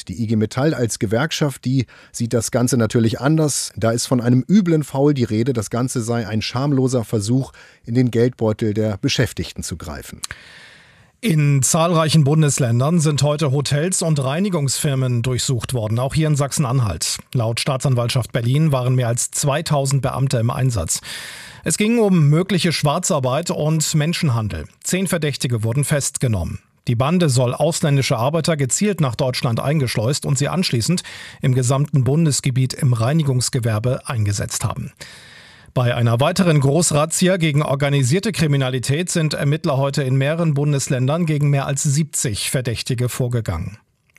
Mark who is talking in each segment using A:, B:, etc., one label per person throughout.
A: Die IG Metall als Gewerkschaft, die sieht das Ganze natürlich anders. Da ist von einem üblen Faul die Rede. Das Ganze sei ein schamloser Versuch, in den Geldbeutel der Beschäftigten zu greifen.
B: In zahlreichen Bundesländern sind heute Hotels und Reinigungsfirmen durchsucht worden, auch hier in Sachsen-Anhalt. Laut Staatsanwaltschaft Berlin waren mehr als 2000 Beamte im Einsatz. Es ging um mögliche Schwarzarbeit und Menschenhandel. 10 Verdächtige wurden festgenommen. Die Bande soll ausländische Arbeiter gezielt nach Deutschland eingeschleust und sie anschließend im gesamten Bundesgebiet im Reinigungsgewerbe eingesetzt haben. Bei einer weiteren Großrazzia gegen organisierte Kriminalität sind Ermittler heute in mehreren Bundesländern gegen mehr als 70 Verdächtige vorgegangen.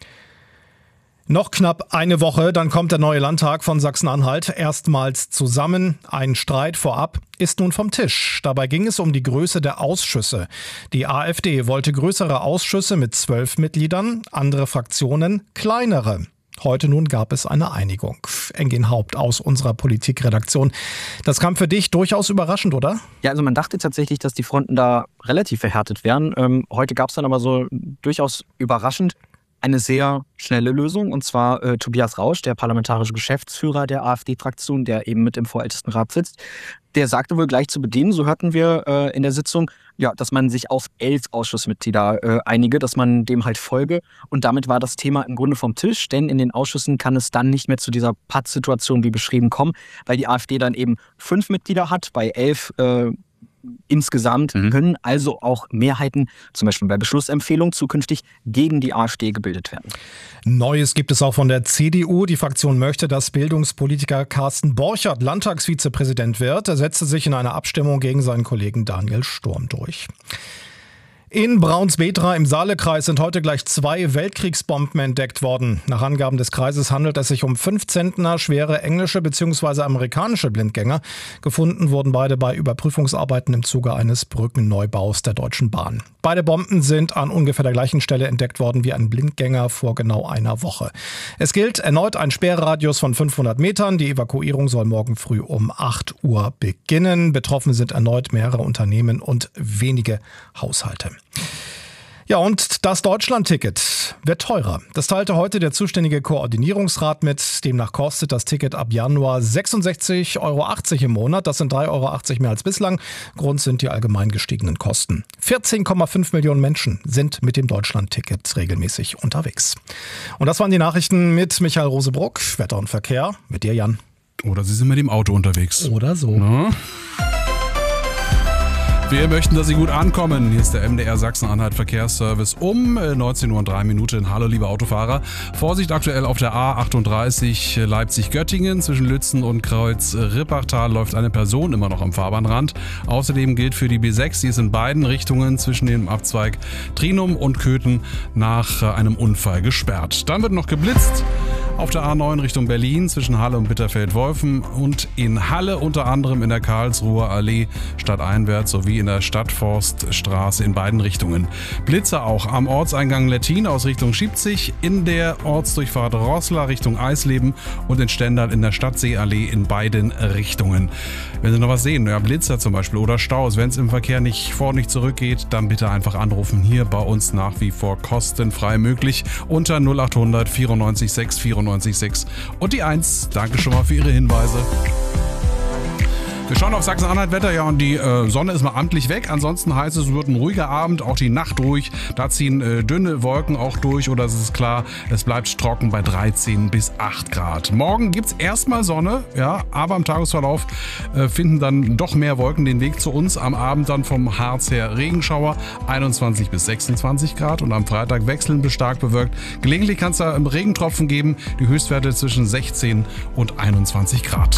B: Noch knapp eine Woche, dann kommt der neue Landtag von Sachsen-Anhalt erstmals zusammen. Ein Streit vorab ist nun vom Tisch. Dabei ging es um die Größe der Ausschüsse. Die AfD wollte größere Ausschüsse mit 12 Mitgliedern, andere Fraktionen kleinere. Heute nun gab es eine Einigung. Engin Haupt aus unserer Politikredaktion. Das kam für dich durchaus überraschend, oder?
C: Ja, also man dachte tatsächlich, dass die Fronten da relativ verhärtet wären. Heute gab es dann aber so durchaus überraschend eine sehr schnelle Lösung. Und zwar Tobias Rausch, der parlamentarische Geschäftsführer der AfD-Fraktion, der eben mit im Vorältestenrat sitzt. Der sagte wohl gleich zu Beginn, so hörten wir in der Sitzung, ja, dass man sich auf 11 Ausschussmitglieder einige, dass man dem halt folge. Und damit war das Thema im Grunde vom Tisch, denn in den Ausschüssen kann es dann nicht mehr zu dieser Pattsituation wie beschrieben kommen, weil die AfD dann eben 5 Mitglieder hat, bei 11 insgesamt können also auch Mehrheiten, zum Beispiel bei Beschlussempfehlungen, zukünftig gegen die AfD gebildet werden.
B: Neues gibt es auch von der CDU. Die Fraktion möchte, dass Bildungspolitiker Carsten Borchert Landtagsvizepräsident wird. Er setzte sich in einer Abstimmung gegen seinen Kollegen Daniel Sturm durch. In Braunsbedra im Saalekreis sind heute gleich 2 Weltkriegsbomben entdeckt worden. Nach Angaben des Kreises handelt es sich um 5 Zentner schwere englische bzw. amerikanische Blindgänger. Gefunden wurden beide bei Überprüfungsarbeiten im Zuge eines Brückenneubaus der Deutschen Bahn. Beide Bomben sind an ungefähr der gleichen Stelle entdeckt worden wie ein Blindgänger vor genau einer Woche. Es gilt erneut ein Sperrradius von 500 Metern. Die Evakuierung soll morgen früh um 8 Uhr beginnen. Betroffen sind erneut mehrere Unternehmen und wenige Haushalte. Ja, und das Deutschland-Ticket wird teurer. Das teilte heute der zuständige Koordinierungsrat mit. Demnach kostet das Ticket ab Januar 66,80 € im Monat. Das sind 3,80 € mehr als bislang. Grund sind die allgemein gestiegenen Kosten. 14,5 Millionen Menschen sind mit dem Deutschland-Ticket regelmäßig unterwegs. Und das waren die Nachrichten mit Michael Rosebruck. Wetter und Verkehr mit dir, Jan.
D: Oder Sie sind mit dem Auto unterwegs.
B: Oder so.
D: Na? Wir möchten, dass Sie gut ankommen. Hier ist der MDR Sachsen-Anhalt Verkehrsservice um 19:03 Uhr. Hallo liebe Autofahrer. Vorsicht aktuell auf der A38 Leipzig-Göttingen. Zwischen Lützen und Kreuz-Rippachtal läuft eine Person immer noch am Fahrbahnrand. Außerdem gilt für die B6, die ist in beiden Richtungen zwischen dem Abzweig Trinum und Köthen nach einem Unfall gesperrt. Dann wird noch geblitzt. Auf der A9 Richtung Berlin zwischen Halle und Bitterfeld-Wolfen und in Halle unter anderem in der Karlsruher Allee stadteinwärts sowie in der Stadtforststraße in beiden Richtungen. Blitze auch am Ortseingang Lettin aus Richtung Schiebzig, in der Ortsdurchfahrt Roßla Richtung Eisleben und in Stendal in der Stadtseeallee in beiden Richtungen. Wenn Sie noch was sehen, ja, Blitzer zum Beispiel oder Staus, wenn es im Verkehr nicht vor und nicht zurückgeht, dann bitte einfach anrufen. Hier bei uns nach wie vor kostenfrei möglich unter 0800 94 6 94 6 und die 1. Danke schon mal für Ihre Hinweise. Wir schauen auf Sachsen-Anhalt-Wetter, ja, und die Sonne ist mal amtlich weg. Ansonsten heißt es wird ein ruhiger Abend, auch die Nacht ruhig. Da ziehen dünne Wolken auch durch, oder es ist klar, es bleibt trocken bei 13 bis 8 Grad. Morgen gibt's erstmal Sonne, ja, aber im Tagesverlauf finden dann doch mehr Wolken den Weg zu uns. Am Abend dann vom Harz her Regenschauer, 21 bis 26 Grad. Und am Freitag wechseln bis stark bewölkt. Gelegentlich kann es da Regentropfen geben, die Höchstwerte zwischen 16 und 21 Grad.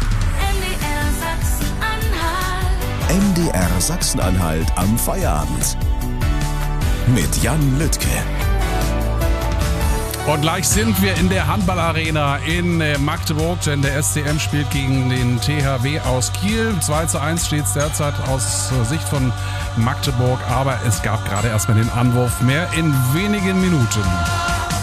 E: MDR Sachsen-Anhalt am Feierabend. Mit Jan Lüttke.
D: Und gleich sind wir in der Handballarena in Magdeburg, denn der SCM spielt gegen den THW aus Kiel. 2:1 steht es derzeit aus Sicht von Magdeburg, aber es gab gerade erstmal den Anwurf. Mehr in wenigen Minuten.